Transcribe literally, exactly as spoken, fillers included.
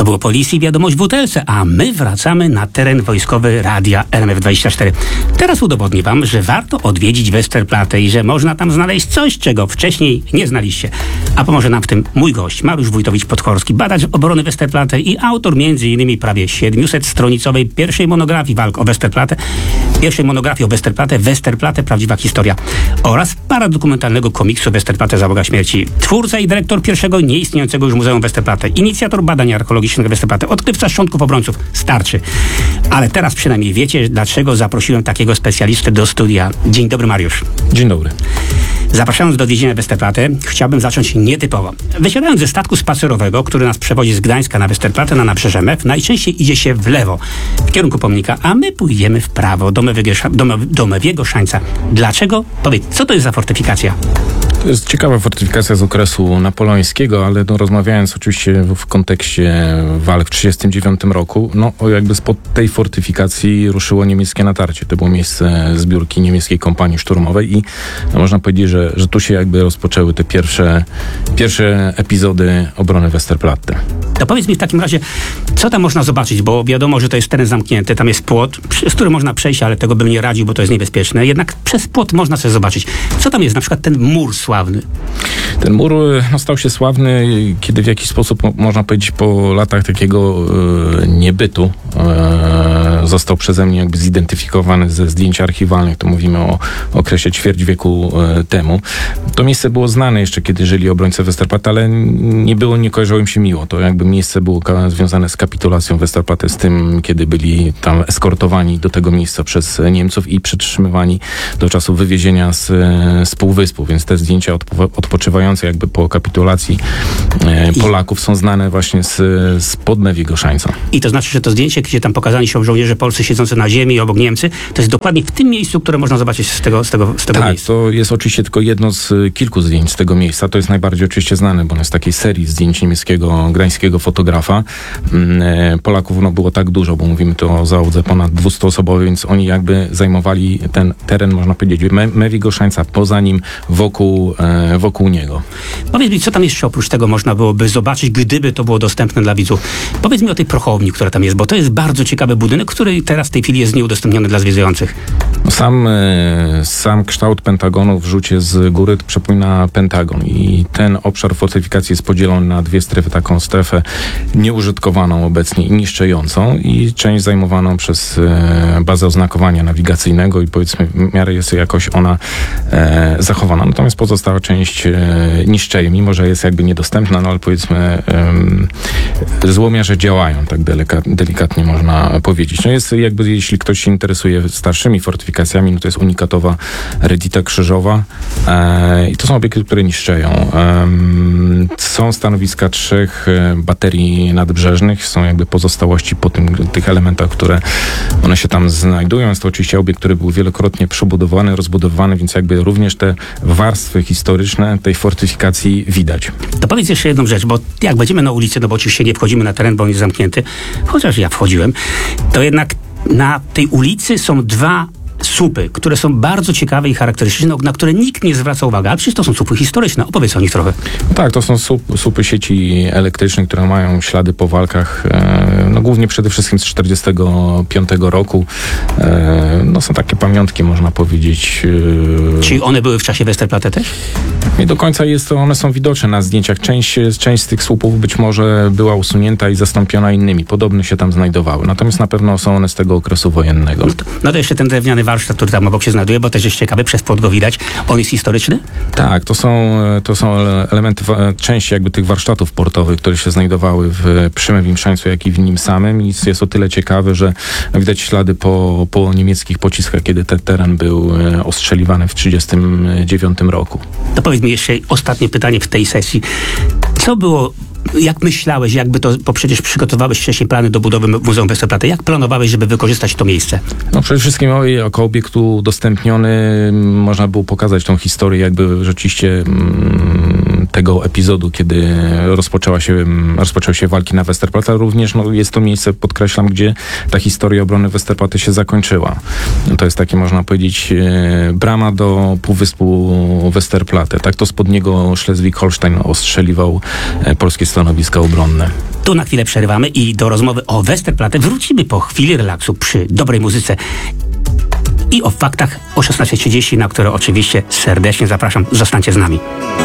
To było Policji wiadomość w butelce, a my wracamy na teren wojskowy radia R M F dwadzieścia cztery. Teraz udowodnię wam, że warto odwiedzić Westerplatte i że można tam znaleźć coś, czego wcześniej nie znaliście. A pomoże nam w tym mój gość, Mariusz Wójtowicz-Podchorski, badacz obrony Westerplatte i autor między innymi prawie siedmiusetstronicowej pierwszej monografii walk o Westerplatte, pierwszej monografii o Westerplatte, Westerplatte prawdziwa historia oraz paradokumentalnego komiksu Westerplatte Załoga śmierci. Twórca i dyrektor pierwszego nieistniejącego już Muzeum Westerplatte, inicjator badań archeologicznych Westerplatte, odkrywca szczątków obrońców, starczy. Ale teraz przynajmniej wiecie, dlaczego zaprosiłem takiego specjalistę do studia. Dzień dobry, Mariusz. Dzień dobry. Zapraszając do odwiedziny Westerplatte, chciałbym zacząć nietypowo. Wysiadając ze statku spacerowego, który nas przewozi z Gdańska na Westerplatte na nabrzeże M E F, najczęściej idzie się w lewo, w kierunku pomnika, a my pójdziemy w prawo, do Mewiego, do, do Mewiego Szańca. Dlaczego? Powiedz, co to jest za fortyfikacja? To jest ciekawa fortyfikacja z okresu napoleońskiego, ale no, rozmawiając oczywiście w, w kontekście walk w tysiąc dziewięćset trzydziestym dziewiątym roku, no jakby spod tej fortyfikacji ruszyło niemieckie natarcie. To było miejsce zbiórki niemieckiej kompanii szturmowej i no, można powiedzieć, że, że tu się jakby rozpoczęły te pierwsze, pierwsze epizody obrony Westerplatte. To powiedz mi w takim razie, co tam można zobaczyć, bo wiadomo, że to jest teren zamknięty, tam jest płot, z którym można przejść, ale tego bym nie radził, bo to jest niebezpieczne. Jednak przez płot można coś zobaczyć. Co tam jest? Na przykład ten mur sławny. Ten mur no, stał się sławny, kiedy w jakiś sposób, można powiedzieć, po latach takiego e, niebytu e, został przeze mnie jakby zidentyfikowany ze zdjęć archiwalnych. To mówimy o okresie ćwierć wieku e, temu. To miejsce było znane jeszcze, kiedy żyli obrońcy Westerplatte, ale nie było, nie kojarzyło im się miło. To jakby miejsce było ka- związane z kapitulacją Westerplatte, z tym, kiedy byli tam eskortowani do tego miejsca przez Niemców i przetrzymywani do czasu wywiezienia z, z półwyspu, więc te zdjęcia odpo- odpoczywające jakby po kapitulacji e, Polaków są znane właśnie z, z Podmewiego Szańca. I to znaczy, że to zdjęcie, gdzie tam pokazani są żołnierze polscy siedzący na ziemi obok Niemcy, to jest dokładnie w tym miejscu, które można zobaczyć z tego, z tego, z tego tak, miejsca. To jest oczywiście tylko jedno z kilku zdjęć z tego miejsca. To jest najbardziej oczywiście znane, bo ono jest takiej serii zdjęć niemieckiego, gdańskiego fotografa. Polaków no, było tak dużo, bo mówimy tu o załodze ponad dwustuosobowej, więc oni jakby zajmowali ten teren, można powiedzieć, Me- Mewiego Szańca, poza nim, wokół, e, wokół niego. Powiedz mi, co tam jeszcze oprócz tego można byłoby zobaczyć, gdyby to było dostępne dla widzów? Powiedz mi o tej prochowni, która tam jest, bo to jest bardzo ciekawy budynek, który teraz w tej chwili jest nieudostępniony dla zwiedzających. Sam, sam kształt Pentagonu w rzucie z góry przypomina Pentagon i ten obszar fortyfikacji jest podzielony na dwie strefy, taką strefę nieużytkowaną obecnie i niszczejącą i część zajmowaną przez bazę oznakowania nawigacyjnego i powiedzmy w miarę jest jakoś ona e, zachowana. Natomiast pozostała część e, niszczeje, mimo że jest jakby niedostępna, no ale powiedzmy e, złomiarze działają, tak delika, delikatnie można powiedzieć. No jest jakby, jeśli ktoś się interesuje starszymi fortyfikacjami, no to jest unikatowa Redita Krzyżowa e, i to są obiekty, które niszczeją. E, są stanowiska trzech baterii nadbrzeżnych, są jakby pozostałości po tym, tych elementach, które one się tam znajdują. Jest to oczywiście obiekt, który był wielokrotnie przebudowany, rozbudowywany, więc jakby również te warstwy historyczne tej fortyfikacji widać. To powiedz jeszcze jedną rzecz, bo jak będziemy na ulicy, no bo oczywiście nie wchodzimy na teren, bo on jest zamknięty, chociaż ja wchodziłem, to jednak na tej ulicy są dwa słupy, które są bardzo ciekawe i charakterystyczne, na które nikt nie zwraca uwagi, ale przecież to są słupy historyczne. Opowiedz o nich trochę. No tak, to są słup, słupy sieci elektrycznej, które mają ślady po walkach, e, no głównie przede wszystkim z tysiąc dziewięćset czterdziestego piątego roku. E, no są takie pamiątki, można powiedzieć. E... Czyli one były w czasie Westerplatte też? Nie do końca jest to, one są widoczne na zdjęciach. Część, część z tych słupów być może była usunięta i zastąpiona innymi. Podobne się tam znajdowały. Natomiast na pewno są one z tego okresu wojennego. No to, no to jeszcze ten drewniany warsztat, który tam obok się znajduje, bo też jest ciekawy, przez płot go widać. On jest historyczny? Tak, to są, to są elementy, części jakby tych warsztatów portowych, które się znajdowały w Przemewim Szańcu, jak i w nim samym. I jest o tyle ciekawy, że widać ślady po, po niemieckich pociskach, kiedy ten teren był ostrzeliwany w tysiąc dziewięćset trzydziestym dziewiątym roku. To powiedz mi jeszcze ostatnie pytanie w tej sesji. Co było... Jak myślałeś, jakby to, bo przecież przygotowałeś wcześniej plany do budowy Muzeum Westerplatte, jak planowałeś, żeby wykorzystać to miejsce? No przede wszystkim jako obiekt udostępniony można było pokazać tą historię jakby rzeczywiście mm, tego epizodu, kiedy rozpoczęła się, rozpoczęły się walki na Westerplatte, ale również no, jest to miejsce, podkreślam, gdzie ta historia obrony Westerplatte się zakończyła. To jest takie, można powiedzieć, brama do półwyspu Westerplatte. Tak to spod niego Schleswig-Holstein ostrzeliwał polskie stanowiska obronne. Tu na chwilę przerywamy i do rozmowy o Westerplatte wrócimy po chwili relaksu przy dobrej muzyce i o faktach o szesnastej trzydzieści, na które oczywiście serdecznie zapraszam. Zostańcie z nami.